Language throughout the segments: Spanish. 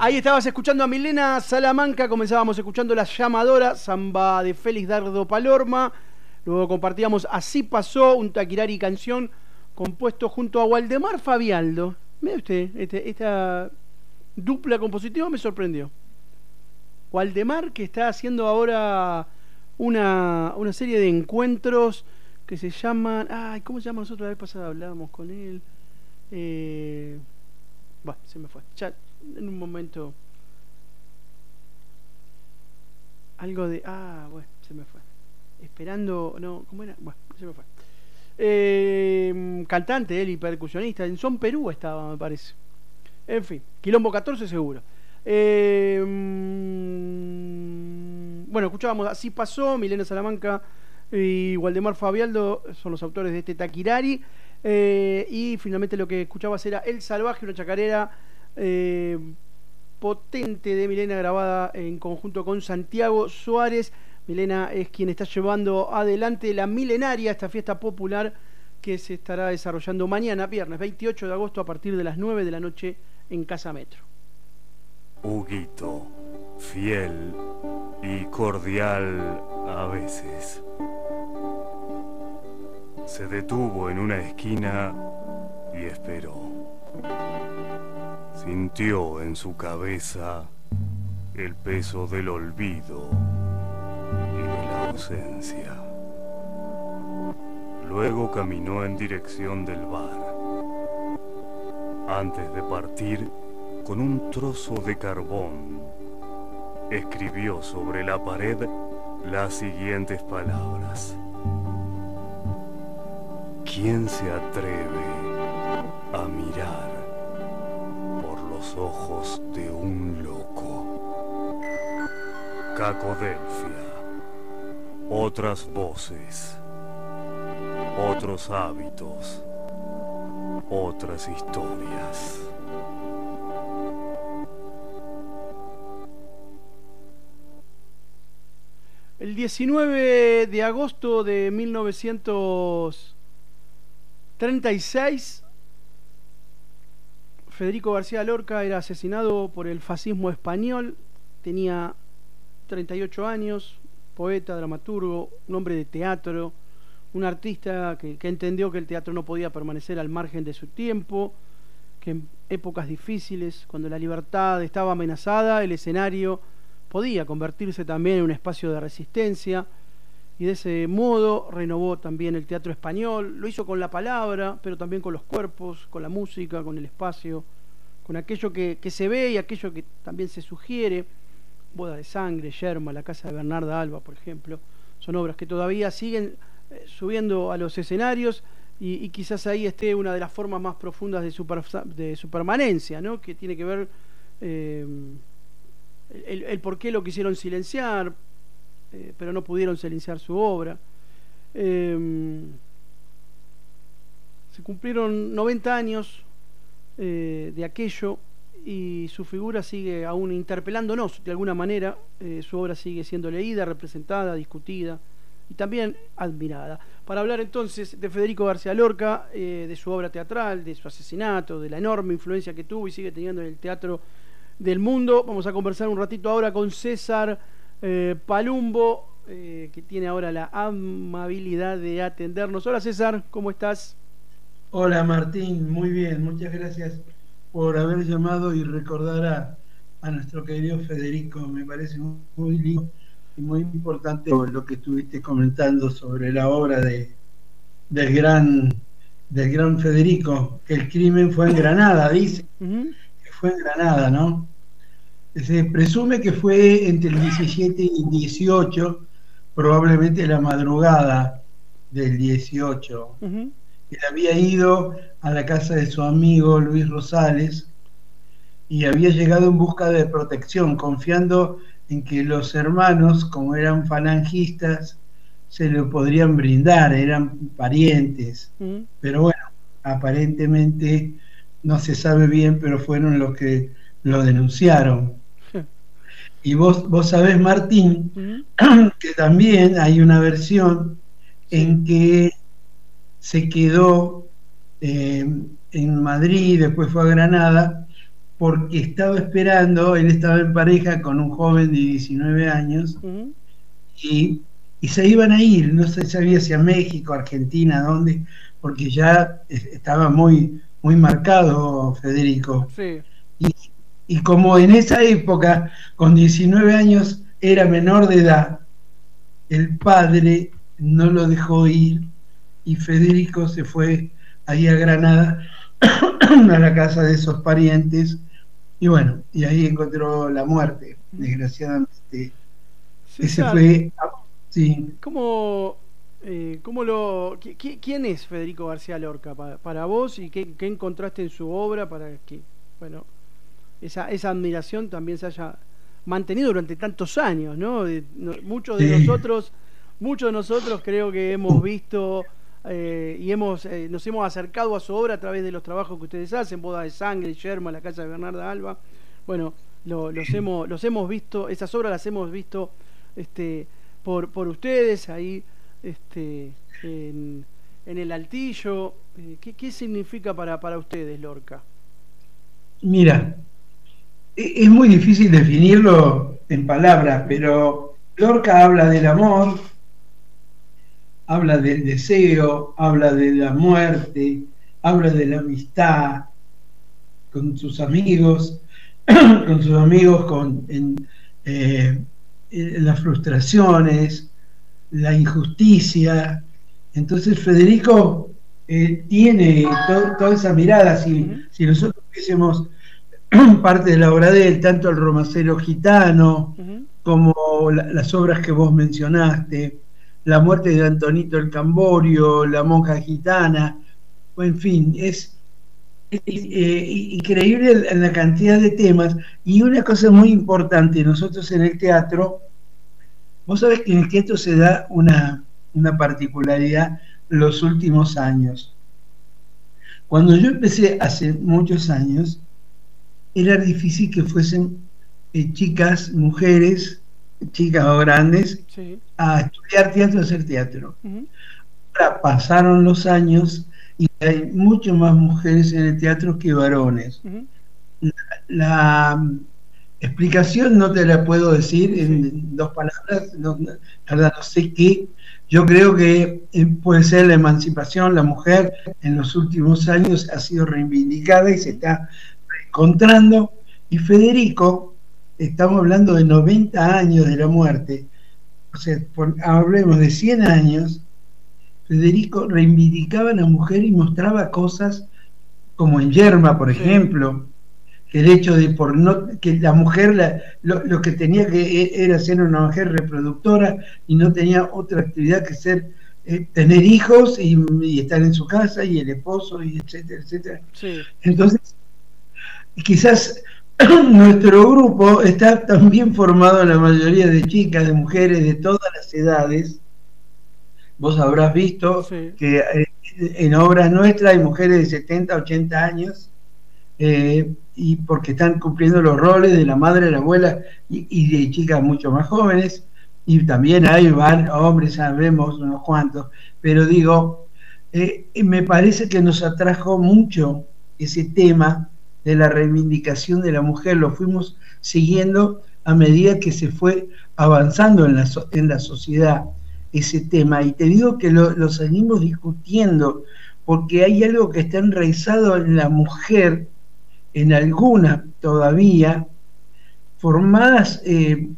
Ahí estabas escuchando a Milena Salamanca, comenzábamos escuchando La Llamadora, samba de Félix Dardo Palorma, luego compartíamos Así Pasó, un taquirari canción compuesto junto a Waldemar Fabialdo. Mire usted, esta dupla compositiva me sorprendió. Waldemar, que está haciendo ahora una serie de encuentros que se llaman... Ay, ¿cómo se llama? Nosotros la vez pasada hablábamos con él. Bueno, se me fue. Ya, en un momento... Algo de... bueno, se me fue. Esperando... No, ¿cómo era? Bueno, se me fue. Cantante él y percusionista. En Son Perú estaba, me parece. En fin, Quilombo 14 seguro. Bueno, escuchábamos Así Pasó, Milena Salamanca y Waldemar Fabialdo son los autores de este taquirari. Y finalmente lo que escuchabas era El Salvaje, una chacarera potente de Milena, grabada en conjunto con Santiago Suárez. Milena es quien está llevando adelante la milenaria, esta fiesta popular que se estará desarrollando mañana, viernes 28 de agosto, a partir de las 9 de la noche en Casa Metro. Huguito, fiel y cordial a veces, se detuvo en una esquina y esperó. Sintió en su cabeza el peso del olvido y de la ausencia. Luego caminó en dirección del bar. Antes de partir, con un trozo de carbón, escribió sobre la pared las siguientes palabras: ¿quién se atreve a mirar por los ojos de un loco? Cacodelfia, otras voces, otros hábitos, otras historias. El 19 de agosto de 1936, Federico García Lorca era asesinado por el fascismo español. Tenía 38 años, poeta, dramaturgo, un hombre de teatro, un artista que entendió que el teatro no podía permanecer al margen de su tiempo, que en épocas difíciles, cuando la libertad estaba amenazada, el escenario podía convertirse también en un espacio de resistencia, y de ese modo renovó también el teatro español. Lo hizo con la palabra, pero también con los cuerpos, con la música, con el espacio, con aquello que se ve y aquello que también se sugiere. Boda de Sangre, Yerma, La Casa de Bernarda Alba, por ejemplo, son obras que todavía siguen subiendo a los escenarios, y quizás ahí esté una de las formas más profundas de su permanencia, ¿no? Que tiene que ver el por qué lo quisieron silenciar, pero no pudieron silenciar su obra. Se cumplieron 90 años de aquello, y su figura sigue aún interpelándonos de alguna manera. Su obra sigue siendo leída, representada, discutida y también admirada. Para hablar entonces de Federico García Lorca, de su obra teatral, de su asesinato, de la enorme influencia que tuvo y sigue teniendo en el teatro del mundo, vamos a conversar un ratito ahora con César Palumbo, que tiene ahora la amabilidad de atendernos. Hola César, ¿cómo estás? Hola Martín, muy bien, muchas gracias por haber llamado y recordar a nuestro querido Federico. Me parece muy lindo y muy importante lo que estuviste comentando sobre la obra del gran Federico, que el crimen fue en Granada, dice. Que fue en Granada, ¿no? Se presume que fue entre el 17 y el 18, probablemente la madrugada del 18. Él había ido a la casa de su amigo Luis Rosales y había llegado en busca de protección, confiando en que los hermanos, como eran falangistas, se lo podrían brindar, eran parientes. Pero bueno, aparentemente no se sabe bien, pero fueron los que lo denunciaron. Y vos sabés, Martín, que también hay una versión en que se quedó en Madrid, después fue a Granada, porque estaba esperando, él estaba en pareja con un joven de 19 años, y se iban a ir, no se sabía si a México, Argentina, dónde, porque ya estaba muy, muy marcado Federico. Sí. Y como en esa época, con 19 años, era menor de edad, el padre no lo dejó ir y Federico se fue ahí a Granada, a la casa de esos parientes, y bueno, y ahí encontró la muerte, desgraciadamente. Ese fue... Sí. ¿Quién es Federico García Lorca para vos, y qué encontraste en su obra para que, bueno, esa admiración también se haya mantenido durante tantos años, ¿no? Muchos de nosotros creo que hemos visto y nos hemos acercado a su obra a través de los trabajos que ustedes hacen, Boda de Sangre, Yerma, La Casa de Bernarda Alba. Bueno, los hemos visto, esas obras las hemos visto por ustedes ahí en el Altillo. ¿Qué significa para ustedes Lorca? Mira, es muy difícil definirlo en palabras, pero Lorca habla del amor, habla del deseo, habla de la muerte, habla de la amistad con sus amigos, en las frustraciones, la injusticia. Entonces Federico tiene toda esa mirada. Si nosotros viésemos parte de la obra de él, tanto el romancero gitano como las obras que vos mencionaste, la muerte de Antonito el Camborio, la monja gitana, en fin, es increíble en la cantidad de temas. Y una cosa muy importante, nosotros en el teatro, vos sabés que en el teatro se da una particularidad los últimos años. Cuando yo empecé hace muchos años, era difícil que fuesen chicas, mujeres, chicas o grandes, sí, a estudiar teatro, a hacer teatro. Ahora pasaron los años y hay mucho más mujeres en el teatro que varones. La explicación no te la puedo decir en dos palabras, la verdad no sé qué. Yo creo que puede ser la emancipación. La mujer en los últimos años ha sido reivindicada y se está encontrando. Y Federico, estamos hablando de 90 años de la muerte, o sea, hablemos de 100 años. Federico reivindicaba a la mujer y mostraba cosas como en Yerma, por ejemplo, que el hecho de que la mujer lo que tenía que era ser una mujer reproductora y no tenía otra actividad que ser tener hijos y estar en su casa, y el esposo, y etcétera, etcétera. Sí. Entonces, quizás nuestro grupo está también formado, la mayoría de chicas, de mujeres de todas las edades. Vos habrás visto que en obras nuestras hay mujeres de 70, 80 años, y porque están cumpliendo los roles de la madre, de la abuela, y de chicas mucho más jóvenes, y también hay hombres, sabemos unos cuantos, pero digo, me parece que nos atrajo mucho ese tema de la reivindicación de la mujer. Lo fuimos siguiendo a medida que se fue avanzando en la sociedad ese tema, y te digo que lo seguimos discutiendo porque hay algo que está enraizado en la mujer, en algunas todavía formadas, el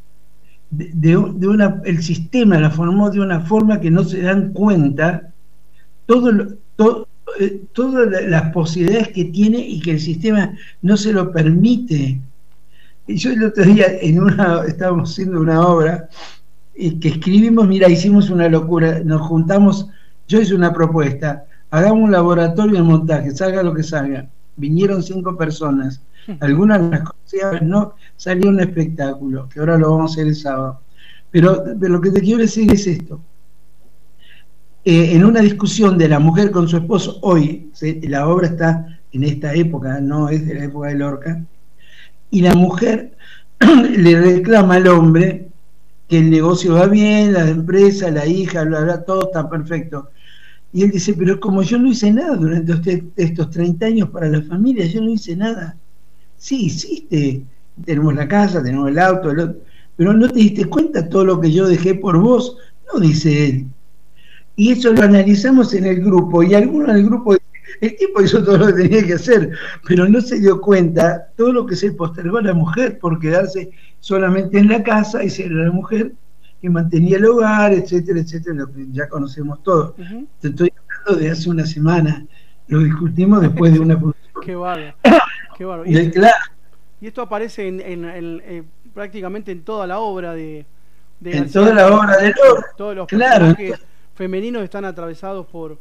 sistema la formó de una forma que no se dan cuenta todas las posibilidades que tiene, y que el sistema no se lo permite. Y yo el otro día estábamos haciendo una obra que escribimos, mira, hicimos una locura, nos juntamos, yo hice una propuesta, hagamos un laboratorio de montaje, salga lo que salga. Vinieron 5 personas, algunas las conocíamos, no, salió un espectáculo, que ahora lo vamos a hacer el sábado. Pero lo que te quiero decir es esto. En una discusión de la mujer con su esposo, hoy, la obra está en esta época, no es de la época de Lorca, y la mujer le reclama al hombre que el negocio va bien, la empresa, la hija, bla, bla, todo está perfecto. Y él dice, pero como yo no hice nada durante estos 30 años para la familia, yo no hice nada. sí, hiciste, tenemos la casa, tenemos el auto, pero no te diste cuenta todo lo que yo dejé por vos, no dice él. Y eso lo analizamos en el grupo, y algunos del grupo dicen, el tipo hizo todo lo que tenía que hacer, pero no se dio cuenta todo lo que se postergó a la mujer por quedarse solamente en la casa, y era la mujer que mantenía el hogar, etcétera, etcétera, lo que ya conocemos todo. Te estoy hablando de hace una semana, lo discutimos después de una función. Qué bárbaro, qué bárbaro. Y esto aparece prácticamente en toda la obra de en toda la obra de Lorca. Todos los personajes femeninos están atravesados por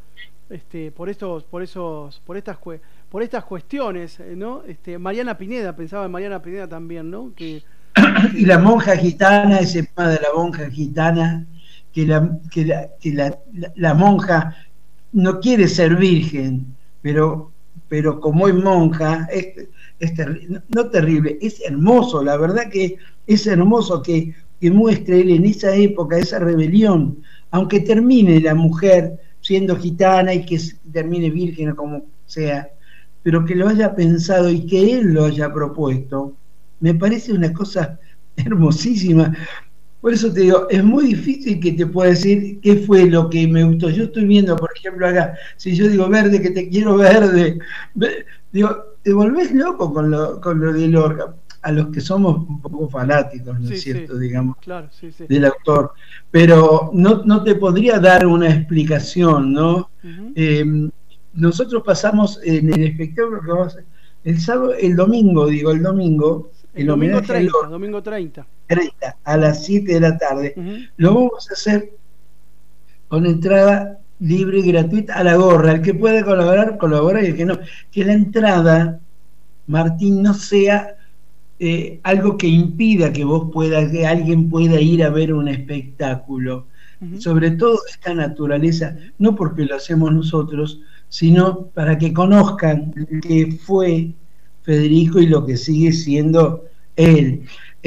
estas cuestiones, ¿no? Mariana Pineda, pensaba en Mariana Pineda también, ¿no? Y la monja gitana, ese tema de la monja gitana, que la monja no quiere ser virgen, pero como es monja, no terrible, es hermoso, la verdad que es hermoso que muestre él en esa época esa rebelión, aunque termine la mujer siendo gitana y que termine virgen o como sea, pero que lo haya pensado y que él lo haya propuesto, me parece una cosa hermosísima. Por eso te digo, es muy difícil que te pueda decir qué fue lo que me gustó. Yo estoy viendo, por ejemplo, acá, si yo digo verde, que te quiero verde, digo, te volvés loco con lo de Lorca, a los que somos un poco fanáticos, ¿no es cierto? Digamos, claro, del autor. Pero no te podría dar una explicación, ¿no? Nosotros pasamos en el espectáculo que vamos a hacer el domingo, el domingo 30, a las 7 de la tarde. Lo vamos a hacer con entrada libre y gratuita a la gorra. El que puede colabora, y el que no. Que la entrada, Martín, no sea algo que impida que alguien pueda ir a ver un espectáculo. Sobre todo esta naturaleza, no porque lo hacemos nosotros, sino para que conozcan que fue Federico y lo que sigue siendo él.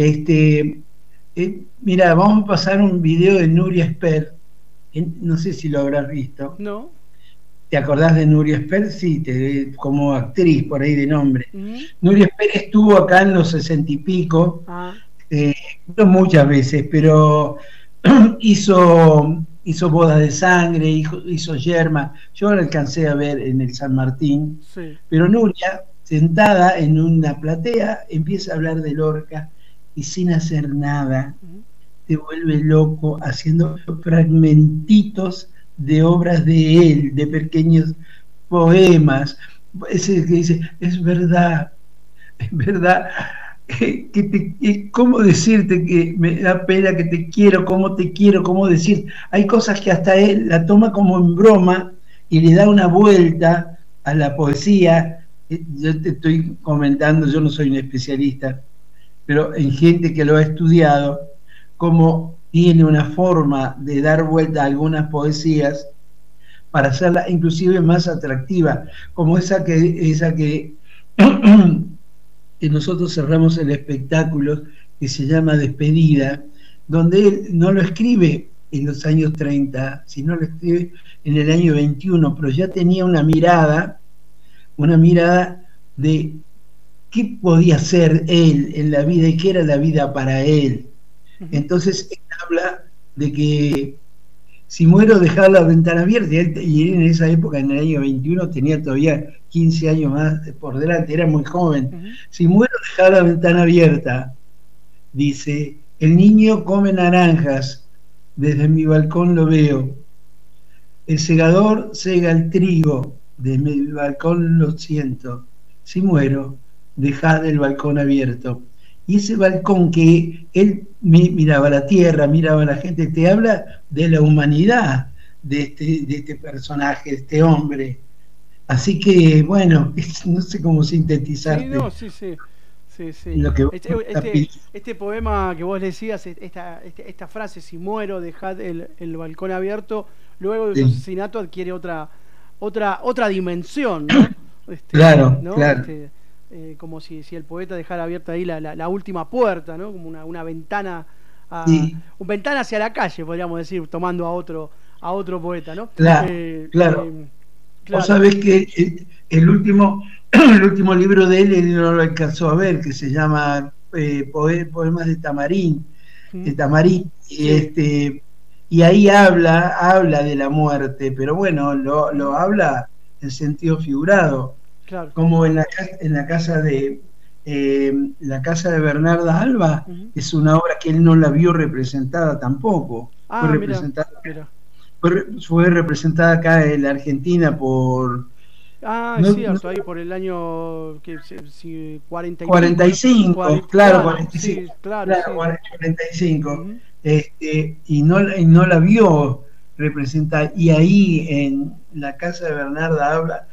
Mira, vamos a pasar un video de Nuria Esper, no sé si lo habrás visto. No. ¿Te acordás de Nuria Esper? Sí, como actriz por ahí de nombre. Nuria Esper estuvo acá en los 60 y pico, no muchas veces, pero hizo Bodas de Sangre, hizo Yerma. Yo la alcancé a ver en el San Martín, pero Nuria, sentada en una platea, empieza a hablar de Lorca y sin hacer nada te vuelve loco haciendo fragmentitos de obras de él, de pequeños poemas. Ese que dice, es verdad, ¿cómo decirte que me da pena, que te quiero, cómo decir? Hay cosas que hasta él la toma como en broma y le da una vuelta a la poesía. Yo te estoy comentando, yo no soy un especialista, pero en gente que lo ha estudiado, como tiene una forma de dar vuelta a algunas poesías para hacerla inclusive más atractiva, como esa que nosotros cerramos el espectáculo, que se llama Despedida, donde él no lo escribe en los años 30, sino lo escribe en el año 21, pero ya tenía una mirada de qué podía ser él en la vida y qué era la vida para él. Entonces él habla de que si muero, dejar la ventana abierta, y él en esa época, en el año 21, tenía todavía 15 años más por delante, era muy joven. Si muero, dejar la ventana abierta, dice, el niño come naranjas, desde mi balcón lo veo, el segador sega el trigo, desde mi balcón lo siento, si muero, dejad el balcón abierto. Y ese balcón que él miraba la tierra, miraba a la gente, te habla de la humanidad de este personaje, de este hombre. Así que, bueno, no sé cómo sintetizarte. Sí. Este poema que vos decías, esta frase, si muero, dejad el balcón abierto, luego de su asesinato adquiere otra dimensión, ¿no? Claro. Como si el poeta dejara abierta ahí la última puerta, ¿no? Como una ventana, una ventana hacia la calle, podríamos decir, tomando a otro poeta, ¿no? Claro. Claro. Vos sabés que el último el último libro de él no lo alcanzó a ver, que se llama Poemas de Tamarín, de Tamarín, Sí. y ahí habla de la muerte, pero bueno, lo habla en sentido figurado, Claro. como en la casa de Bernarda Alba. Ujú. Es una obra que él no la vio representada tampoco, fue Ah, mira, representada mira. fue representada acá en la Argentina por Ah, es no, no, cierto, ahí por el año que sí, 40 y pico, ¿no? 45, claro, Claro, 45, sí, claro, claro, sí. 45, Ujú. y no la vio representar. Y ahí en la casa de Bernarda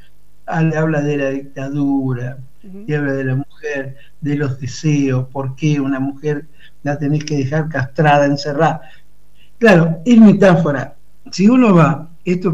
habla de la dictadura, Ujú. y habla de la mujer, de los deseos, por qué una mujer la tenés que dejar castrada, encerrada. Claro, es metáfora. Si uno va,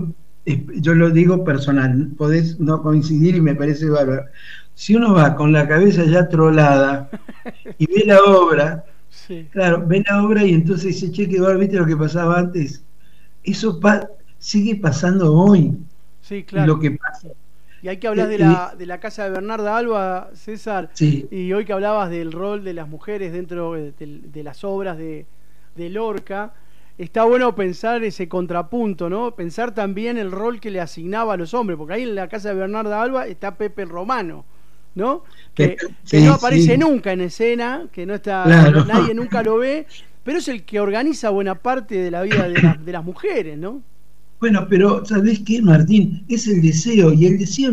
yo lo digo personal, podés no coincidir y me parece bárbaro. Si uno va con la cabeza ya trolada y ve la obra, Sí, claro, ve la obra y entonces dice, che, que ¿viste lo que pasaba antes? Eso sigue pasando hoy, sí, lo claro. que pasa. Y hay que hablar Eh, eh, de la casa de Bernarda Alba, César, sí, y hoy que hablabas del rol de las mujeres dentro de las obras de Lorca, está bueno pensar ese contrapunto, ¿no? Pensar también el rol que le asignaba a los hombres, porque ahí en la casa de Bernarda Alba está Pepe el Romano, ¿no? Que no sí, aparece sí, nunca en escena, que no está, claro. nadie nunca lo ve, pero es el que organiza buena parte de la vida de las mujeres, ¿no? Bueno, pero ¿sabés qué, Martín? Es el deseo, y el deseo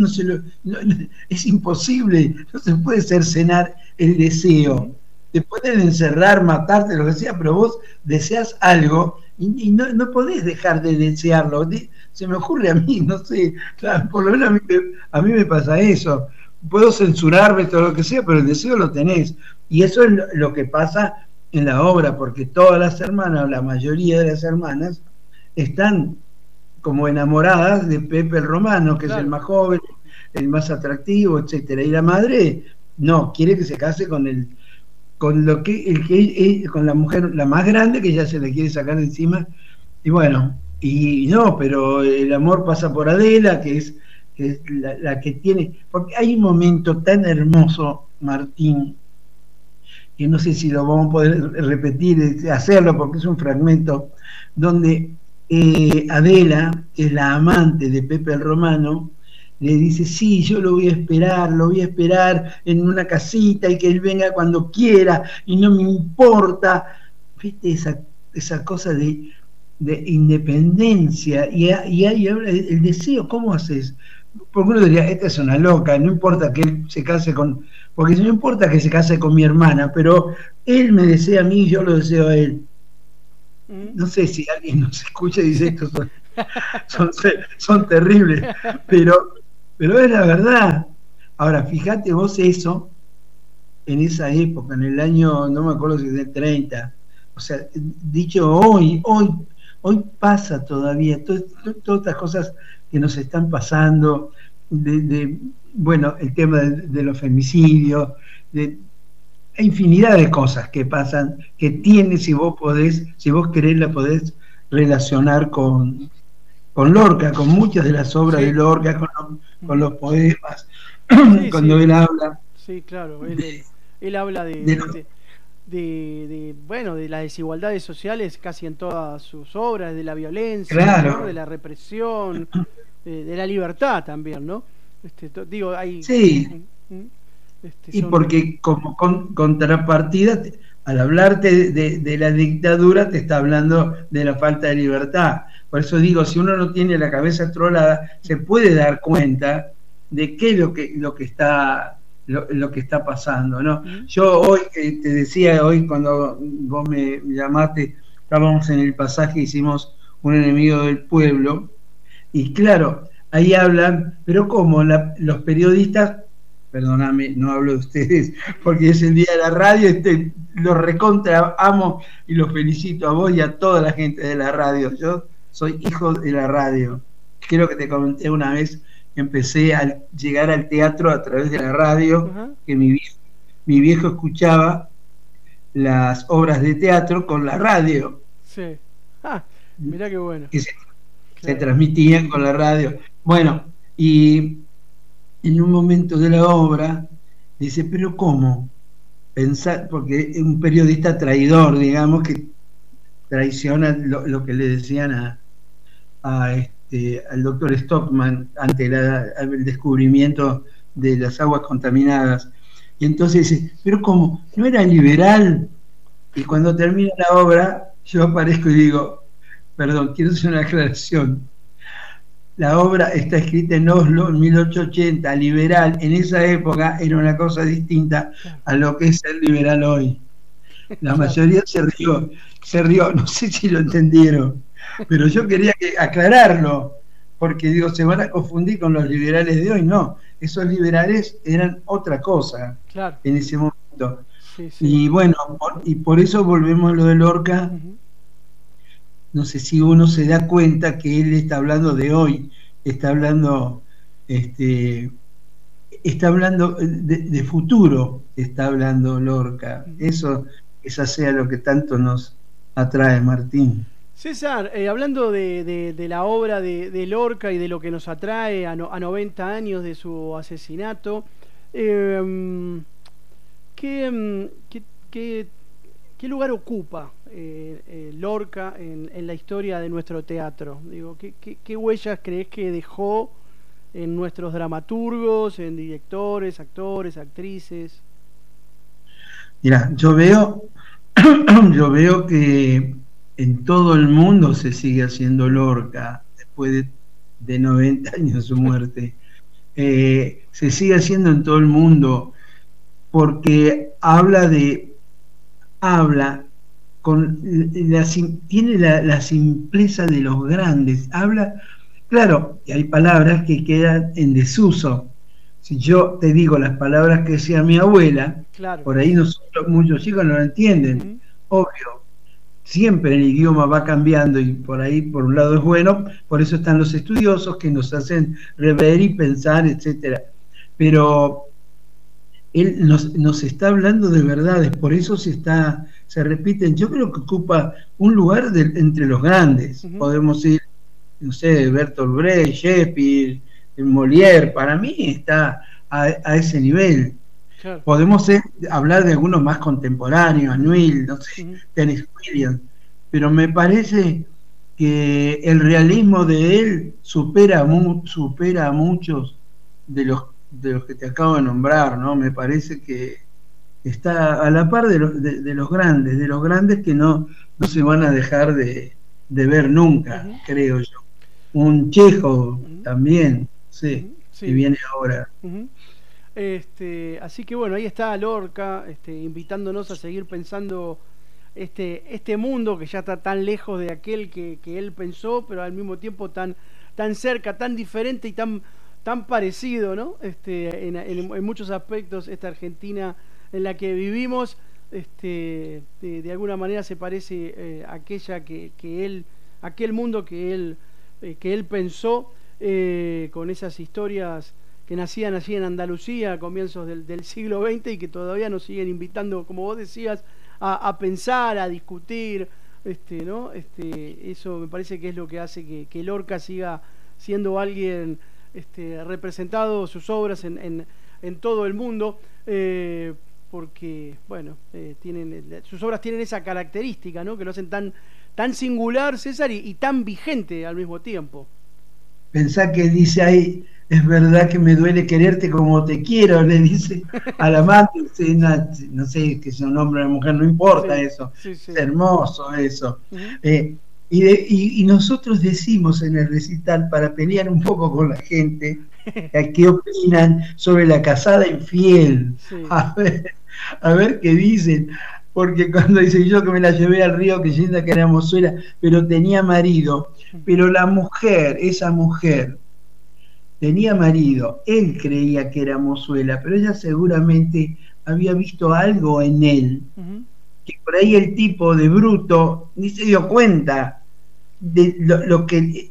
es imposible, no se puede cercenar el deseo. Ujú. Te pueden encerrar, matarte, lo que sea, pero vos deseas algo y no podés dejar de desearlo. Se me ocurre a mí, no sé, Claro, por lo menos a mí me pasa eso. Puedo censurarme, todo lo que sea, pero el deseo lo tenés. Y eso es lo que pasa en la obra, porque todas las hermanas, o la mayoría de las hermanas, están como enamoradas de Pepe el Romano, que es el claro. más joven, el más atractivo, etcétera. Y la madre no, quiere que se case con lo que, con la mujer, la más grande, que ya se le quiere sacar de encima. Y bueno, y no, pero el amor pasa por Adela, que es la que tiene, porque hay un momento tan hermoso, Martín, que no sé si lo vamos a poder repetir, hacerlo, porque es un fragmento donde Adela, que es la amante de Pepe el Romano, le dice, sí, yo lo voy a esperar en una casita y que él venga cuando quiera y no me importa. ¿Viste esa cosa de independencia? Y ahí habla el deseo, ¿cómo haces? Porque uno diría, esta es una loca, no importa que él se case con, porque no importa que se case con mi hermana, pero él me desea a mí y yo lo deseo a él. Ujú. No sé si alguien nos escucha y dice, Sí. estos son terribles, pero, pero es la verdad. Ahora, fíjate vos eso en esa época, en el año, no me acuerdo si es del 30, o sea, dicho hoy pasa todavía, todas estas cosas que nos están pasando, bueno, el tema de los femicidios, hay infinidad de cosas que pasan, que tienes, si vos querés, la podés relacionar con Lorca, con muchas de las obras de Sí. Lorca, con Ujú. los poemas, Sí, cuando sí, él habla sí, claro. de, Él habla de los bueno, de las desigualdades sociales casi en todas sus obras, de la violencia, ¿no? De claro, la represión, de la libertad también, ¿no? Digo, hay, sí, y son, porque como contrapartida, al hablarte de la dictadura, te está hablando de la falta de libertad. Por eso digo, si uno no tiene la cabeza trolada, se puede dar cuenta de qué es lo que está pasando, ¿no? ¿Mm? Yo hoy, te decía hoy cuando vos me llamaste, estábamos en el pasaje, hicimos un enemigo del pueblo, y claro, ahí hablan, pero como los periodistas, perdóname, no hablo de ustedes, porque es el día de la radio, los recontra amo y los felicito a vos y a toda la gente de la radio. Yo soy hijo de la radio. Creo que te comenté una vez que empecé a llegar al teatro a través de la radio, Ajá, que mi viejo escuchaba las obras de teatro con la radio, sí. Ah, mirá qué bueno, que se claro. transmitían con la radio. Bueno, Y en un momento de la obra dice, pero ¿cómo? Pensar, porque es un periodista traidor, digamos, que traiciona lo que le decían al doctor Stockman ante el descubrimiento de las aguas contaminadas. Y entonces dice, pero ¿cómo? ¿No era liberal? Y cuando termina la obra, yo aparezco y digo, perdón, quiero hacer una aclaración. La obra está escrita en Oslo en 1880, liberal en esa época era una cosa distinta a lo que es ser liberal hoy. La mayoría se rió, no sé si lo entendieron, pero yo quería aclararlo, porque digo, se van a confundir con los liberales de hoy. No, esos liberales eran otra cosa, claro, en ese momento. Sí, sí. Y bueno, y por eso volvemos a lo de Lorca. No sé si uno se da cuenta que él está hablando de hoy, está hablando de futuro, está hablando Lorca. Eso quizás sea lo que tanto nos atrae, Martín. César, hablando de la obra de Lorca y de lo que nos atrae a 90 años de su asesinato, ¿qué lugar ocupa Lorca en la historia de nuestro teatro? Digo, ¿qué huellas crees que dejó en nuestros dramaturgos, en directores, actores, actrices? Mira, yo veo que en todo el mundo se sigue haciendo Lorca después de 90 años de su muerte. Se sigue haciendo en todo el mundo porque tiene la simpleza de los grandes, claro, y hay palabras que quedan en desuso. Si yo te digo las palabras que decía mi abuela, claro, por ahí muchos chicos no lo entienden. Obvio, siempre el idioma va cambiando y por ahí por un lado es bueno, por eso están los estudiosos que nos hacen rever y pensar, etcétera. Pero él nos está hablando de verdades, por eso se repiten. Yo creo que ocupa un lugar entre los grandes. Podemos ir, no sé, Bertolt Brecht, Shakespeare, Molière, para mí está a ese nivel. Claro. Podemos hablar de algunos más contemporáneos, Anuil, no sé, Tennessee Williams, pero me parece que el realismo de él supera a muchos de los que te acabo de nombrar, ¿no? Me parece que está a la par de los grandes que no se van a dejar de ver nunca, creo yo. Un Chekhov también, sí, que viene ahora. Así que bueno, ahí está Lorca, invitándonos a seguir pensando este mundo que ya está tan lejos de aquel que él pensó, pero al mismo tiempo tan cerca, tan diferente y tan parecido, ¿no? En muchos aspectos, esta Argentina en la que vivimos, de alguna manera se parece a aquella aquel mundo que él pensó, con esas historias que nacían allí en Andalucía a comienzos del siglo XX y que todavía nos siguen invitando, como vos decías, a pensar, a discutir, ¿no? Eso me parece que es lo que hace que Lorca siga siendo alguien representado, sus obras en todo el mundo, porque bueno, sus obras tienen esa característica, ¿no? Que lo hacen tan singular, César, y tan vigente al mismo tiempo. Pensá que dice ahí, es verdad que me duele quererte como te quiero, le dice al amante, no sé que sea un hombre o una mujer, no importa, sí, eso, sí. Es hermoso eso. Y nosotros decimos en el recital, para pelear un poco con la gente, ¿qué opinan sobre la casada infiel? Sí. A ver qué dicen, porque cuando dice yo que me la llevé al río, que sienta que era mozuela, pero tenía marido, pero esa mujer tenía marido, él creía que era mozuela, pero ella seguramente había visto algo en él, que por ahí el tipo de bruto ni se dio cuenta de lo que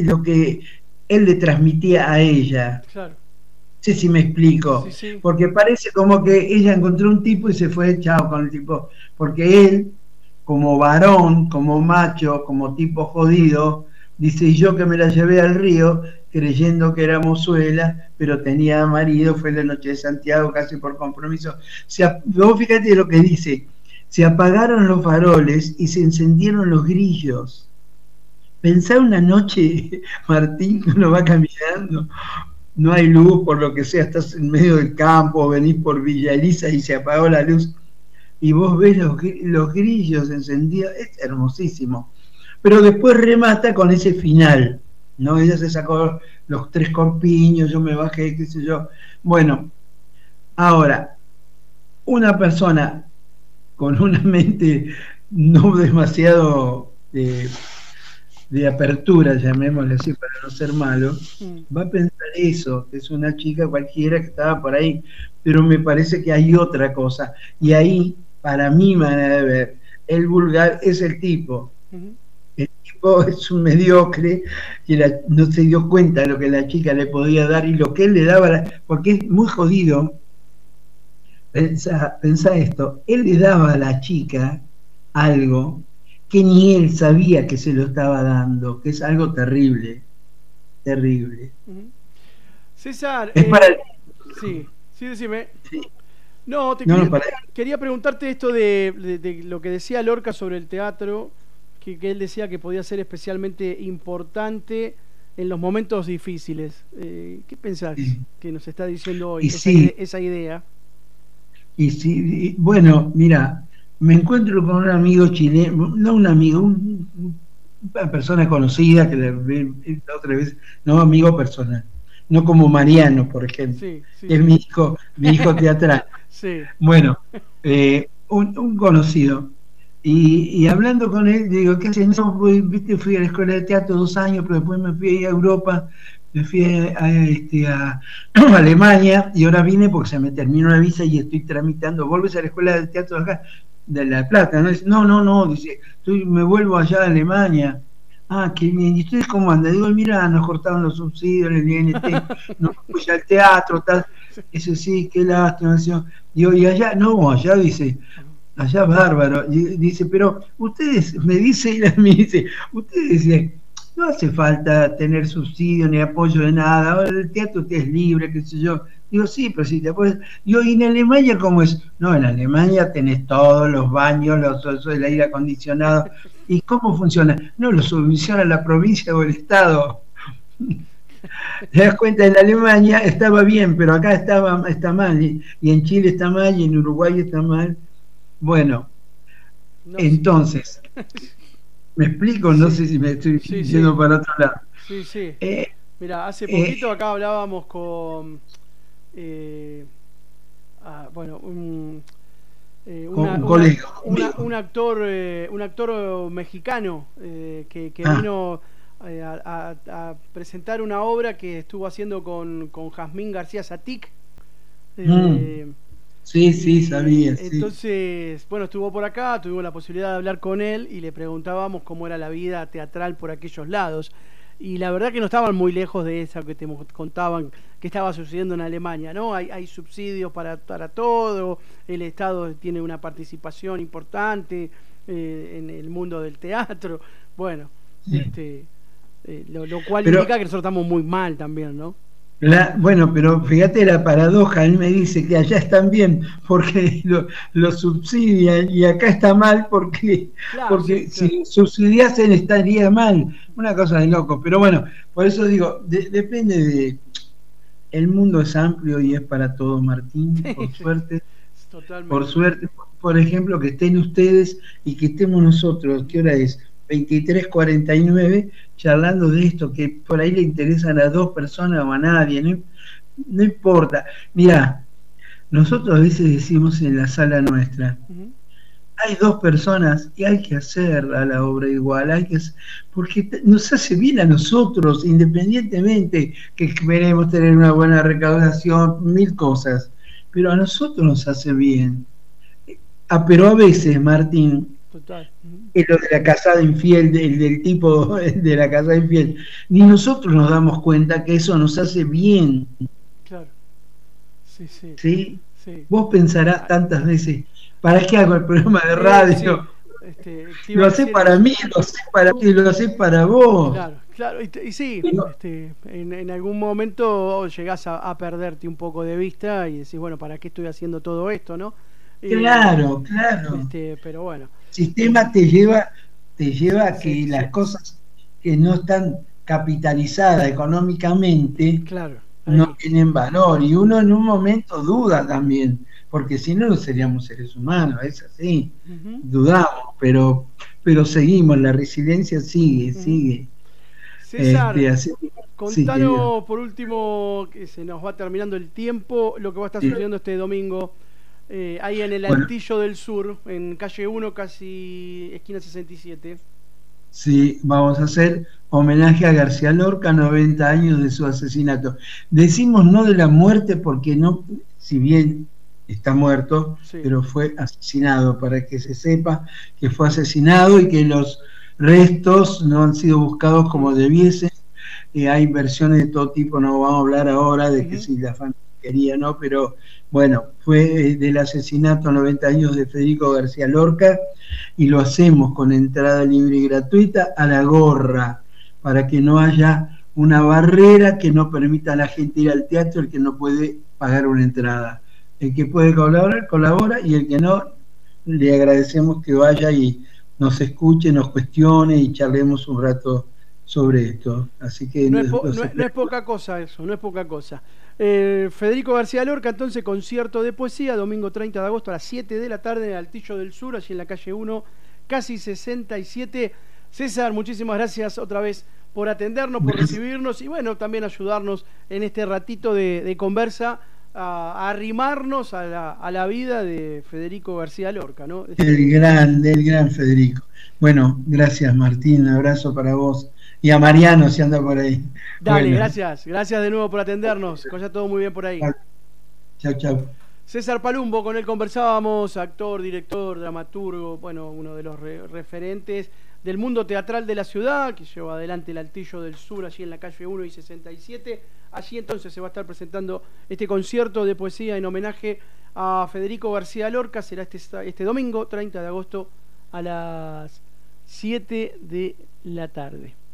él le transmitía a ella. Claro. No sé si me explico, sí. Porque parece como que ella encontró un tipo y se fue chao con el tipo, porque él, como varón, como macho, como tipo jodido, Dice, y yo que me la llevé al río creyendo que era mozuela, pero tenía marido, fue la noche de Santiago, casi por compromiso. Vos fíjate lo que dice, se apagaron los faroles y se encendieron los grillos. Pensá una noche, Martín, que uno va caminando, no hay luz, por lo que sea, estás en medio del campo, venís por Villa Elisa y se apagó la luz, y vos ves los grillos encendidos, es hermosísimo. Pero después remata con ese final, ¿no? Ella se sacó los 3 corpiños, yo me bajé, qué sé yo. Bueno, ahora, una persona con una mente no demasiado de apertura, llamémosle así, para no ser malo, va a pensar eso, que es una chica cualquiera que estaba por ahí, pero me parece que hay otra cosa, y ahí, para mi manera de ver, el vulgar es el tipo. El tipo es un mediocre que no se dio cuenta de lo que la chica le podía dar y lo que él le daba, porque es muy jodido. Pensá esto, él le daba a la chica algo que ni él sabía que se lo estaba dando, que es algo terrible, terrible. César, sí, decime. Sí. No, quería preguntarte esto de lo que decía Lorca sobre el teatro, que él decía que podía ser especialmente importante en los momentos difíciles. ¿Qué pensás que nos está diciendo hoy esa idea? Y sí, bueno, mira, me encuentro con un amigo chileno, no un amigo, una persona conocida que la otra vez, no amigo personal, no como Mariano, por ejemplo, es mi hijo teatral. Sí. Bueno, un conocido. Y hablando con él, digo, ¿qué haces? No, fui a la escuela de teatro 2 años, pero después me fui a Europa, me fui a Alemania, y ahora vine porque se me terminó la visa y estoy tramitando. ¿Vuelves a la escuela de teatro de acá, de La Plata? ¿No? Dice, no, dice, me vuelvo allá a Alemania. Ah, qué bien. ¿Y ustedes cómo andan? Digo, mira, nos cortaron los subsidios en el INT, no fui al teatro, tal. Dice, sí, qué lástima. Digo, y allá, no, allá dice, allá bárbaro. Y dice, pero ustedes, me dice, ustedes dicen, no hace falta tener subsidio ni apoyo de nada, ahora el teatro usted es libre, qué sé yo. Digo, sí, pero si te apoyas. Digo, ¿y en Alemania cómo es? No, en Alemania tenés todos los baños, el aire acondicionado. ¿Y cómo funciona? No, lo subvenciona la provincia o el Estado. Te das cuenta, en Alemania estaba bien, pero acá está mal, y en Chile está mal, y en Uruguay está mal. Bueno, no, entonces, ¿me explico? No sé si me estoy yendo para otro lado. Sí. Mira, hace poquito acá hablábamos con un actor mexicano que vino a presentar una obra que estuvo haciendo con Jazmín García Satic. Sí, sabía. Entonces, bueno, estuvo por acá, tuvimos la posibilidad de hablar con él y le preguntábamos cómo era la vida teatral por aquellos lados. Y la verdad que no estaban muy lejos de esa que te contaban que estaba sucediendo en Alemania, ¿no? Hay subsidios para todo, el Estado tiene una participación importante en el mundo del teatro. Bueno, lo cual indica que nosotros estamos muy mal también, ¿no? Bueno, pero fíjate la paradoja, él me dice que allá están bien porque lo subsidian y acá está mal porque si subsidiasen estaría mal, una cosa de loco, pero bueno, por eso digo, depende de... El mundo es amplio y es para todos, Martín, por suerte. Totalmente. Por suerte, por ejemplo, que estén ustedes y que estemos nosotros, ¿qué hora es? 23:49, charlando de esto que por ahí le interesan a 2 personas o a nadie, no importa. Mirá, nosotros a veces decimos en la sala nuestra, hay 2 personas y hay que hacer a la obra igual, porque nos hace bien a nosotros, independientemente que queremos tener una buena recaudación, 1000 cosas, pero a nosotros nos hace bien. Pero a veces, Martín, es lo de la casada infiel, del tipo de la casada infiel, ni nosotros nos damos cuenta que eso nos hace bien. Claro. ¿Sí? Vos pensarás tantas veces, ¿para qué hago el programa de radio? Lo haces para mí, lo haces para ti, lo haces para vos. Claro, y sí, Pero, en algún momento llegás a perderte un poco de vista y decís, bueno, ¿para qué estoy haciendo todo esto, no? claro, claro. Pero bueno, El sistema te lleva a se, que las se- cosas que no están capitalizadas económicamente claro, no ahí. tienen valor. Y uno en un momento duda también, porque si no, no seríamos seres humanos, es así. Ujú, Dudamos, pero seguimos, la resiliencia sigue, ujú. sigue. César, Así, sí, querido. contanos por último, que se nos va terminando el tiempo, lo que va a estar Sí. sucediendo este domingo ahí en el Bueno, Altillo del Sur, en calle 1, casi esquina 67. sí, vamos a hacer homenaje a García Lorca, 90 años de su asesinato. Decimos no de la muerte porque no, si bien está muerto, Sí. pero fue asesinado, para que se sepa que fue asesinado y que los restos no han sido buscados como Mm, debiesen. Hay versiones de todo tipo, no vamos a hablar ahora de que ujú. si la familia quería, ¿no? Pero bueno, fue del asesinato a 90 años de Federico García Lorca y lo hacemos con entrada libre y gratuita a la gorra, para que no haya una barrera que no permita a la gente ir al teatro, el que no puede pagar una entrada. El que puede colaborar, colabora, y el que no, le agradecemos que vaya y nos escuche, nos cuestione y charlemos un rato sobre esto. Así que No es, los no es esperamos. poca cosa eso, no es poca cosa. Federico García Lorca, entonces, concierto de poesía, domingo 30 de agosto a las 7 de la tarde en el Altillo del Sur, allí en la calle 1, casi 67. César, muchísimas gracias otra vez por atendernos, por recibirnos y bueno, también ayudarnos en este ratito de conversa a arrimarnos a la vida de Federico García Lorca, ¿no? El gran Federico. Bueno, gracias Martín, un abrazo para vos. Y a Mariano si anda por ahí. Dale, Bueno, gracias, gracias de nuevo por atendernos, que vaya todo muy bien por ahí. chao, chao. César Palumbo, con él conversábamos, actor, director, dramaturgo, bueno, uno de los referentes del mundo teatral de la ciudad, que lleva adelante el Altillo del Sur, allí en la calle 1 y 67. Allí entonces se va a estar presentando este concierto de poesía en homenaje a Federico García Lorca. Será este domingo, 30 de agosto, a las 7 de la tarde.